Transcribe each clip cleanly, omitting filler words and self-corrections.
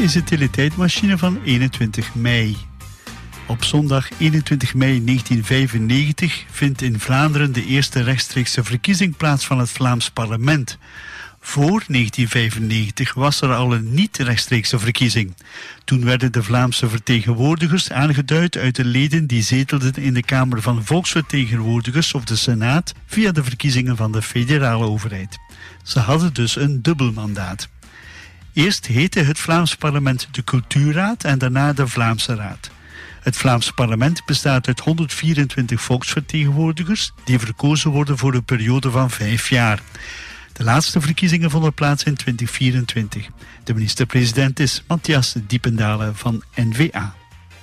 is de teletijdmachine van 21 mei. Op zondag 21 mei 1995 vindt in Vlaanderen de eerste rechtstreekse verkiezing plaats van het Vlaams parlement. Voor 1995 was er al een niet-rechtstreekse verkiezing. Toen werden de Vlaamse vertegenwoordigers aangeduid uit de leden die zetelden in de Kamer van Volksvertegenwoordigers of de Senaat via de verkiezingen van de federale overheid. Ze hadden dus een dubbel mandaat. Eerst heette het Vlaams parlement de Cultuurraad en daarna de Vlaamse Raad. Het Vlaams parlement bestaat uit 124 volksvertegenwoordigers die verkozen worden voor een periode van 5 jaar. De laatste verkiezingen vonden plaats in 2024. De minister-president is Matthias Diependalen van N-VA.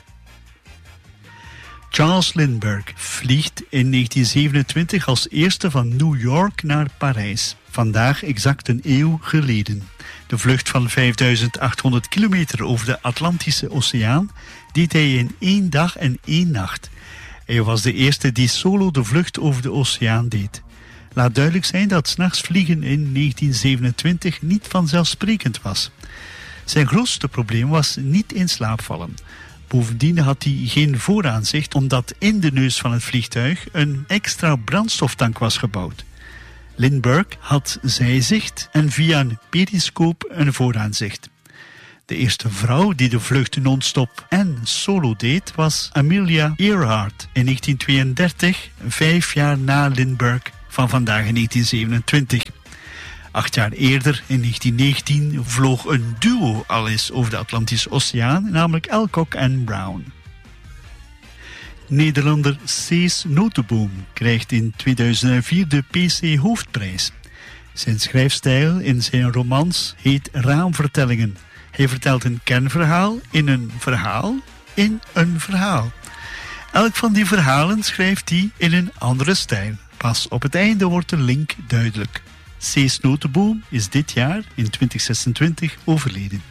Charles Lindbergh vliegt in 1927 als eerste van New York naar Parijs. Vandaag exact een eeuw geleden. De vlucht van 5800 kilometer over de Atlantische Oceaan deed hij in 1 dag en 1 nacht. Hij was de eerste die solo de vlucht over de oceaan deed. Laat duidelijk zijn dat 's nachts vliegen in 1927 niet vanzelfsprekend was. Zijn grootste probleem was niet in slaap vallen. Bovendien had hij geen vooraanzicht omdat in de neus van het vliegtuig een extra brandstoftank was gebouwd. Lindbergh had zijzicht en via een periscoop een vooraanzicht. De eerste vrouw die de vlucht non-stop en solo deed was Amelia Earhart in 1932, 5 jaar na Lindbergh van vandaag in 1927. 8 jaar eerder, in 1919, vloog een duo al eens over de Atlantische Oceaan, namelijk Alcock en Brown. Nederlander Cees Notenboom krijgt in 2004 de PC Hoofdprijs. Zijn schrijfstijl in zijn romans heet Raamvertellingen. Hij vertelt een kernverhaal in een verhaal in een verhaal. Elk van die verhalen schrijft hij in een andere stijl. Pas op het einde wordt de link duidelijk. Cees Notenboom is dit jaar, in 2026, overleden.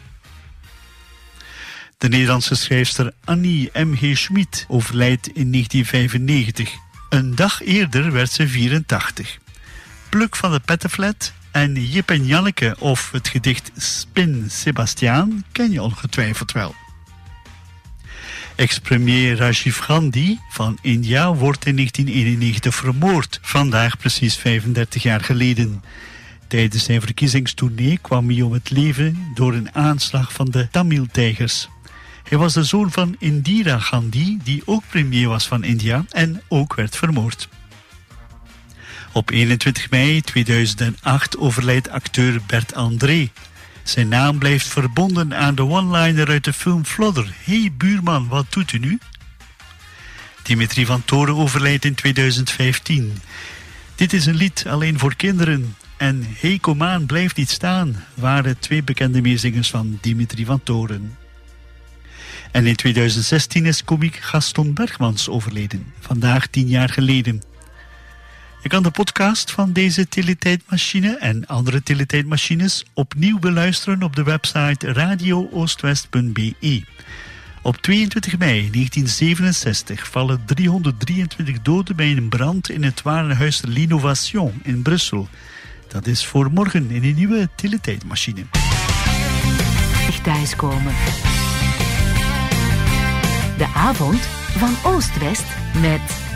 De Nederlandse schrijfster Annie M.G. Schmid overlijdt in 1995. Een dag eerder werd ze 84. Pluk van de Pettenflat en Jip en Janneke of het gedicht Spin Sebastiaan ken je ongetwijfeld wel. Ex-premier Rajiv Gandhi van India wordt in 1991 vermoord, vandaag precies 35 jaar geleden. Tijdens zijn verkiezingstournee kwam hij om het leven door een aanslag van de Tamil-tijgers. Hij was de zoon van Indira Gandhi, die ook premier was van India en ook werd vermoord. Op 21 mei 2008 overlijdt acteur Bert André. Zijn naam blijft verbonden aan de one-liner uit de film Flodder. Hey buurman, wat doet u nu? Dimitri van Toren overlijdt in 2015. Dit is een lied alleen voor kinderen. En Hey Komaan blijft niet staan waren 2 bekende meezingers van Dimitri van Toren. En in 2016 is komiek Gaston Bergmans overleden. Vandaag 10 jaar geleden. Je kan de podcast van deze teletijdmachine en andere teletijdmachines opnieuw beluisteren op de website radiooostwest.be. Op 22 mei 1967 vallen 323 doden bij een brand in het warenhuis L'Innovation in Brussel. Dat is voor morgen in een nieuwe teletijdmachine. Thuiskomen. De avond van Oost-West met